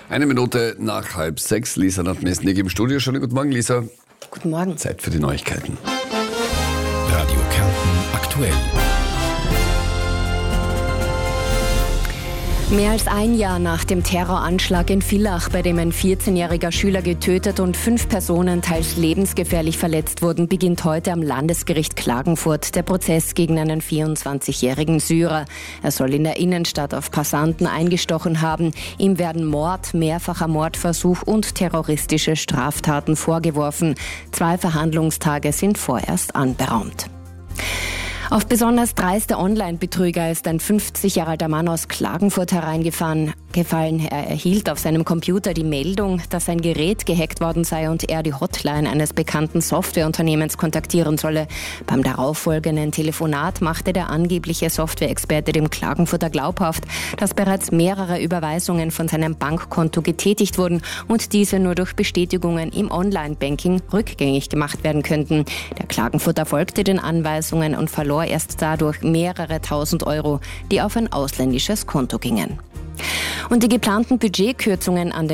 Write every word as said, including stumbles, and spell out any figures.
Eine Minute nach halb sechs. Lisa Nadmesnik im Studio. Schönen guten Morgen, Lisa. Guten Morgen. Zeit für die Neuigkeiten. Radio Kärnten aktuell. Mehr als ein Jahr nach dem Terroranschlag in Villach, bei dem ein vierzehnjähriger Schüler getötet und fünf Personen teils lebensgefährlich verletzt wurden, beginnt heute am Landesgericht Klagenfurt der Prozess gegen einen vierundzwanzigjährigen Syrer. Er soll in der Innenstadt auf Passanten eingestochen haben. Ihm werden Mord, mehrfacher Mordversuch und terroristische Straftaten vorgeworfen. Zwei Verhandlungstage sind vorerst anberaumt. Auf besonders dreiste Online-Betrüger ist ein fünfzig Jahre alter Mann aus Klagenfurt hereingefallen. Gefallen. Er erhielt auf seinem Computer die Meldung, dass sein Gerät gehackt worden sei und er die Hotline eines bekannten Softwareunternehmens kontaktieren solle. Beim darauffolgenden Telefonat machte der angebliche Softwareexperte dem Klagenfurter glaubhaft, dass bereits mehrere Überweisungen von seinem Bankkonto getätigt wurden und diese nur durch Bestätigungen im Online-Banking rückgängig gemacht werden könnten. Der Klagenfurter folgte den Anweisungen und verlor erst dadurch mehrere tausend Euro, die auf ein ausländisches Konto gingen. Und die geplanten Budgetkürzungen an den